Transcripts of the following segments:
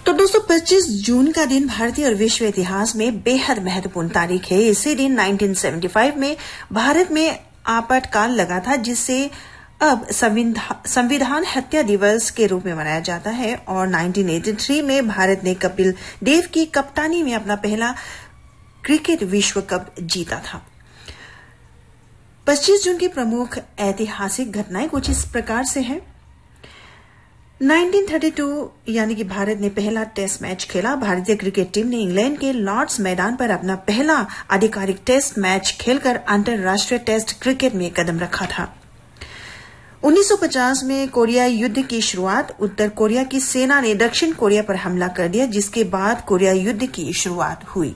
तो दोस्तों 25 जून का दिन भारतीय और विश्व इतिहास में बेहद महत्वपूर्ण तारीख है। इसी दिन 1975 में भारत में आपातकाल लगा था, जिससे अब संविधान हत्या दिवस के रूप में मनाया जाता है। और 1983 में भारत ने कपिल देव की कप्तानी में अपना पहला क्रिकेट विश्व कप जीता था। 25 जून की प्रमुख ऐतिहासिक घटनाएं कुछ इस प्रकार से हैं। 1932 यानी कि भारत ने पहला टेस्ट मैच खेला। भारतीय क्रिकेट टीम ने इंग्लैंड के लॉर्ड्स मैदान पर अपना पहला आधिकारिक टेस्ट मैच खेलकर अंतर्राष्ट्रीय टेस्ट क्रिकेट में कदम रखा था। 1950 में कोरिया युद्ध की शुरुआत। उत्तर कोरिया की सेना ने दक्षिण कोरिया पर हमला कर दिया, जिसके बाद कोरिया युद्ध की शुरुआत हुई।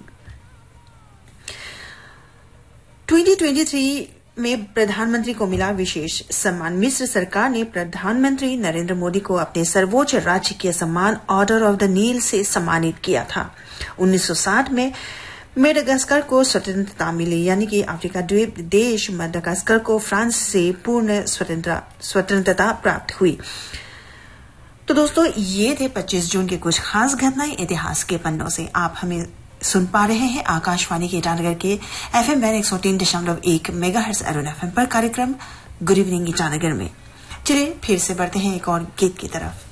2023 में प्रधानमंत्री को मिला विशेष सम्मान। मिस्र सरकार ने प्रधानमंत्री नरेंद्र मोदी को अपने सर्वोच्च राजकीय सम्मान ऑर्डर ऑफ द नील से सम्मानित किया था। 1960 में मेडागास्कर को स्वतंत्रता मिली, यानी कि अफ्रीका द्वीप देश मेडागास्कर को फ्रांस से पूर्ण स्वतंत्रता प्राप्त हुई। तो दोस्तों ये थे 25 जून के कुछ खास घटनाएं इतिहास के पन्नों से। आप हमें सुन पा रहे हैं आकाशवाणी के ईटानगर के FM 103.1 मेगाहर्ट्ज अरुण FM पर कार्यक्रम गुड इवनिंग ईटानगर में। चलिए फिर से बढ़ते हैं एक और गीत की तरफ।